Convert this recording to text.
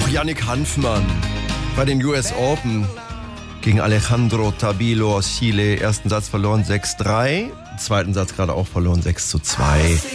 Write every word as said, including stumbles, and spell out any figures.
Auch Yannick Hanfmann bei den U S Open gegen Alejandro Tabilo aus Chile. Ersten Satz verloren sechs drei, zweiten Satz gerade auch verloren sechs zu zwei.